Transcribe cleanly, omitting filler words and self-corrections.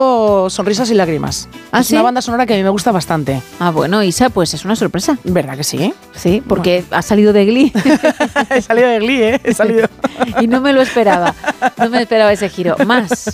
Sonrisas y lágrimas. ¿Ah, es sí? una banda sonora que a mí me gusta bastante. Ah, bueno, Isa, pues es una sorpresa. ¿Verdad que sí? Sí, porque ha salido de Glee. He salido de Glee, ¿eh? He salido. Y no me lo esperaba. No me esperaba ese giro. Más.